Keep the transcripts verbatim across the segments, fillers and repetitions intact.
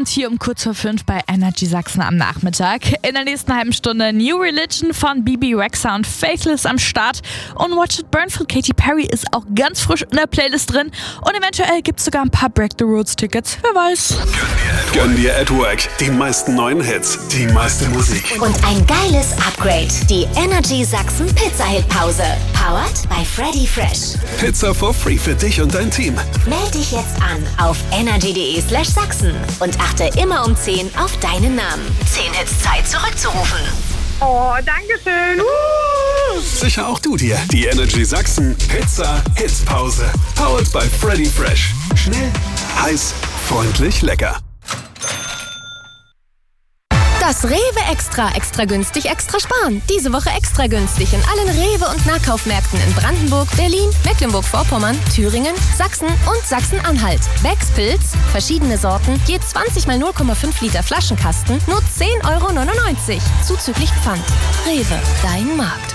Abend hier um kurz vor fünf bei Energy Sachsen am Nachmittag. In der nächsten halben Stunde New Religion von B B Rexha und Faithless am Start. Und Watch It Burn von Katy Perry ist auch ganz frisch in der Playlist drin. Und eventuell gibt es sogar ein paar Break the Rules Tickets, wer weiß. Gönn dir at Work die meisten neuen Hits, die meiste Musik. Und ein geiles Upgrade. Die Energy Sachsen Pizza-Hit-Pause. Powered by Freddy Fresh. Pizza for free für dich und dein Team. Meld dich jetzt an auf energy.de slash Sachsen und achte immer um zehn auf deinen Namen. zehn Hits Zeit zurückzurufen. Oh, danke schön. Uh. Sicher auch du dir die Energy Sachsen Pizza Hits-Pause. Powered by Freddy Fresh. Schnell, heiß, freundlich, lecker. Das Rewe Extra, extra günstig, extra sparen. Diese Woche extra günstig in allen Rewe- und Nahkaufmärkten in Brandenburg, Berlin, Mecklenburg-Vorpommern, Thüringen, Sachsen und Sachsen-Anhalt. Becks Pilz, verschiedene Sorten, je zwanzig mal null Komma fünf Liter Flaschenkasten, nur zehn Euro neunundneunzig. Zuzüglich Pfand. Rewe, dein Markt.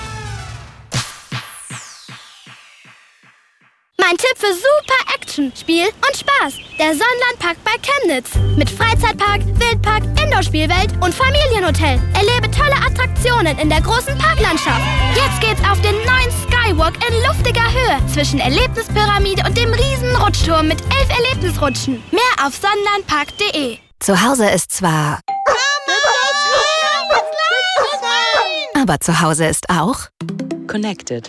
Mein Tipp für super Action, Spiel und Spaß. Der Sonnenlandpark bei Chemnitz. Mit Freizeitpark, Wildpark, Indoor-Spielwelt und Familienhotel. Erlebe tolle Attraktionen in der großen Parklandschaft. Jetzt geht's auf den neuen Skywalk in luftiger Höhe zwischen Erlebnispyramide und dem riesen Rutschturm mit elf Erlebnisrutschen. Mehr auf sonnenlandpark punkt de. Zu Hause ist zwar... Aber zu Hause ist auch... Connected.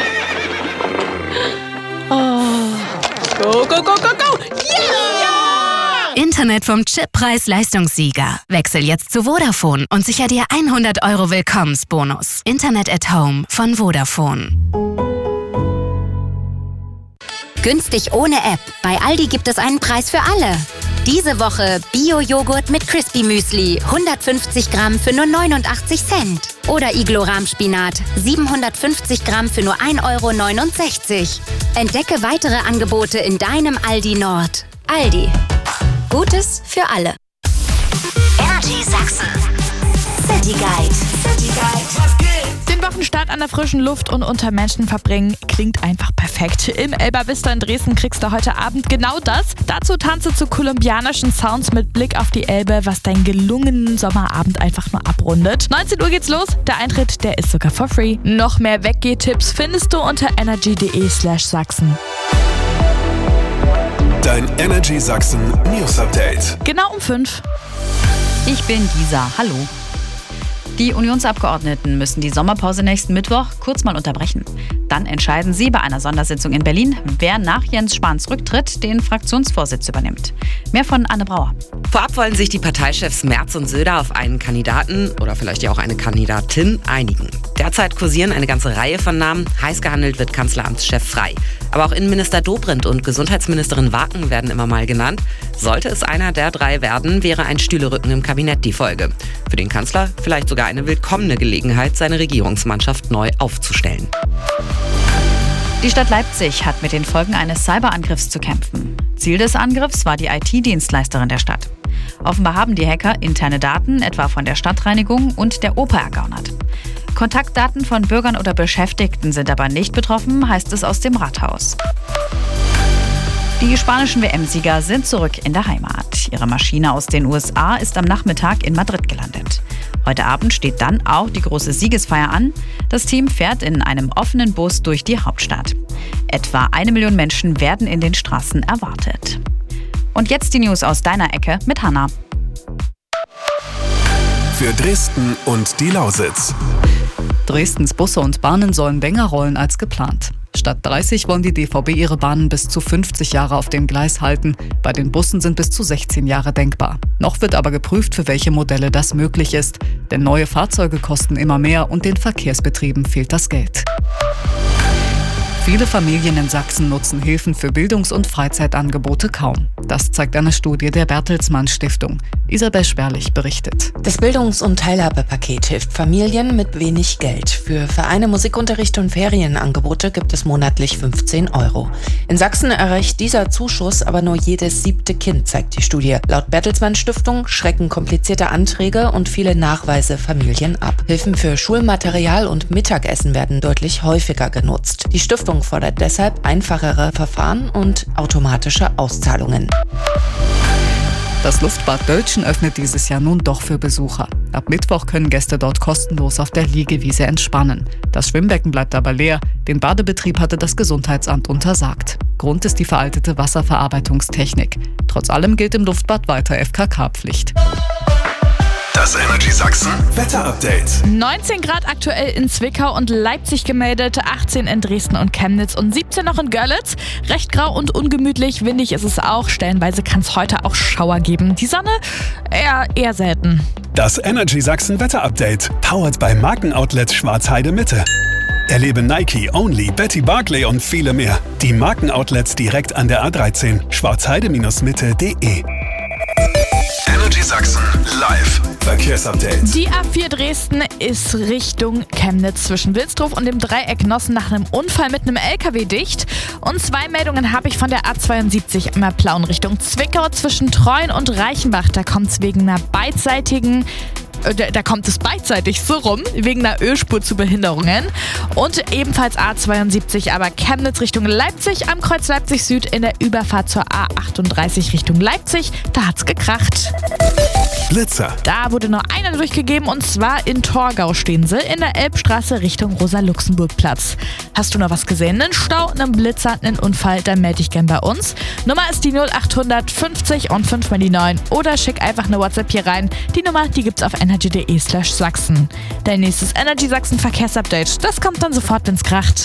Oh. Go, go, go, go, go! Yeah! Internet vom Chip-Preis-Leistungssieger. Wechsel jetzt zu Vodafone und sicher dir hundert Euro Willkommensbonus. Internet at Home von Vodafone. Günstig ohne App. Bei Aldi gibt es einen Preis für alle. Diese Woche Bio-Joghurt mit Crispy Müsli, hundertfünfzig Gramm für nur neunundachtzig Cent. Oder Iglo-Rahmspinat, siebenhundertfünfzig Gramm für nur ein Euro neunundsechzig. Entdecke weitere Angebote in deinem Aldi Nord. Aldi. Gutes für alle. Energy Sachsen. City Guide. City Guide. Den Wochenstart an der frischen Luft und unter Menschen verbringen klingt einfach perfekt. Im Elba Vista in Dresden kriegst du heute Abend genau das. Dazu tanze zu kolumbianischen Sounds mit Blick auf die Elbe, was deinen gelungenen Sommerabend einfach nur abrundet. neunzehn Uhr geht's los. Der Eintritt, der ist sogar for free. Noch mehr Weggeh-Tipps findest du unter energy.de slash Sachsen. Dein Energy Sachsen News Update. Genau um fünf. Ich bin Lisa. Hallo. Die Unionsabgeordneten müssen die Sommerpause nächsten Mittwoch kurz mal unterbrechen. Dann entscheiden sie bei einer Sondersitzung in Berlin, wer nach Jens Spahns Rücktritt den Fraktionsvorsitz übernimmt. Mehr von Anne Brauer. Vorab wollen sich die Parteichefs Merz und Söder auf einen Kandidaten oder vielleicht ja auch eine Kandidatin einigen. Derzeit kursieren eine ganze Reihe von Namen. Heiß gehandelt wird Kanzleramtschef Frey. Aber auch Innenminister Dobrindt und Gesundheitsministerin Waken werden immer mal genannt. Sollte es einer der drei werden, wäre ein Stühlerücken im Kabinett die Folge. Für den Kanzler vielleicht sogar eine willkommene Gelegenheit, seine Regierungsmannschaft neu aufzustellen. Die Stadt Leipzig hat mit den Folgen eines Cyberangriffs zu kämpfen. Ziel des Angriffs war die I T-Dienstleisterin der Stadt. Offenbar haben die Hacker interne Daten, etwa von der Stadtreinigung und der Oper, ergaunert. Kontaktdaten von Bürgern oder Beschäftigten sind aber nicht betroffen, heißt es aus dem Rathaus. Die spanischen W M-Sieger sind zurück in der Heimat. Ihre Maschine aus den U S A ist am Nachmittag in Madrid gelandet. Heute Abend steht dann auch die große Siegesfeier an. Das Team fährt in einem offenen Bus durch die Hauptstadt. Etwa eine Million Menschen werden in den Straßen erwartet. Und jetzt die News aus deiner Ecke mit Hanna. Für Dresden und die Lausitz. Dresdens Busse und Bahnen sollen länger rollen als geplant. Statt dreißig wollen die D V B ihre Bahnen bis zu fünfzig Jahre auf dem Gleis halten. Bei den Bussen sind bis zu sechzehn Jahre denkbar. Noch wird aber geprüft, für welche Modelle das möglich ist. Denn neue Fahrzeuge kosten immer mehr und den Verkehrsbetrieben fehlt das Geld. Viele Familien in Sachsen nutzen Hilfen für Bildungs- und Freizeitangebote kaum. Das zeigt eine Studie der Bertelsmann Stiftung. Isabel Sperlich berichtet. Das Bildungs- und Teilhabepaket hilft Familien mit wenig Geld. Für Vereine, Musikunterricht und Ferienangebote gibt es monatlich fünfzehn Euro. In Sachsen erreicht dieser Zuschuss aber nur jedes siebte Kind, zeigt die Studie. Laut Bertelsmann Stiftung schrecken komplizierte Anträge und viele Nachweise Familien ab. Hilfen für Schulmaterial und Mittagessen werden deutlich häufiger genutzt. Die Stiftung fordert deshalb einfachere Verfahren und automatische Auszahlungen. Das Luftbad Dölzschen öffnet dieses Jahr nun doch für Besucher. Ab Mittwoch können Gäste dort kostenlos auf der Liegewiese entspannen. Das Schwimmbecken bleibt aber leer. Den Badebetrieb hatte das Gesundheitsamt untersagt. Grund ist die veraltete Wasserverarbeitungstechnik. Trotz allem gilt im Luftbad weiter F K K-Pflicht. Das Energy Sachsen Wetter-Update. neunzehn Grad aktuell in Zwickau und Leipzig gemeldet, achtzehn in Dresden und Chemnitz und siebzehn noch in Görlitz. Recht grau und ungemütlich, windig ist es auch. Stellenweise kann es heute auch Schauer geben. Die Sonne eher, eher selten. Das Energy Sachsen Wetter-Update. Powered bei Markenoutlet Schwarzheide Mitte. Erlebe Nike, Only, Betty Barclay und viele mehr. Die Markenoutlets direkt an der A dreizehn. schwarzheide Mitte punkt de. Energy Sachsen live Verkehrsupdate. Die A vier Dresden ist Richtung Chemnitz zwischen Wilsdruf und dem Dreieck Nossen nach einem Unfall mit einem L K W dicht. Und zwei Meldungen habe ich von der A zweiundsiebzig immer Plauen Richtung Zwickau zwischen Treuen und Reichenbach. Da kommt es wegen einer beidseitigen Da, da kommt es beidseitig so rum, wegen einer Ölspur zu Behinderungen. Und ebenfalls A zweiundsiebzig, aber Chemnitz Richtung Leipzig am Kreuz Leipzig Süd in der Überfahrt zur A achtunddreißig Richtung Leipzig. Da hat's gekracht. Blitzer. Da wurde nur einer durchgegeben und zwar in Torgau stehen sie in der Elbstraße Richtung Rosa-Luxemburg-Platz. Hast du noch was gesehen? Einen Stau, einen Blitzer, einen Unfall? Dann melde dich gern bei uns. Nummer ist die null acht fünfzig und fünf mal die neun oder schick einfach eine WhatsApp hier rein. Die Nummer, die gibt's auf energy punkt de slash Sachsen. Dein nächstes Energy Sachsen Verkehrsupdate. Das kommt dann sofort, wenn's kracht.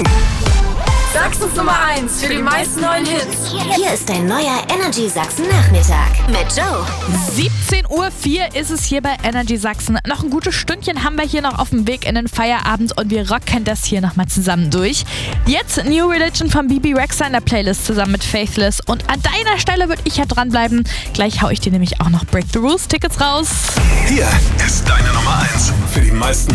Sachsens Nummer eins für die meisten neuen Hits. Hier ist dein neuer Energy Sachsen Nachmittag mit Joe. siebzehn Uhr vier ist es hier bei Energy Sachsen. Noch ein gutes Stündchen haben wir hier noch auf dem Weg in den Feierabend und wir rocken das hier nochmal zusammen durch. Jetzt New Religion von B B Rexha in der Playlist zusammen mit Faithless. Und an deiner Stelle würde ich ja dranbleiben. Gleich hau ich dir nämlich auch noch Break the Rules Tickets raus. Hier ist deine Nummer eins für die meisten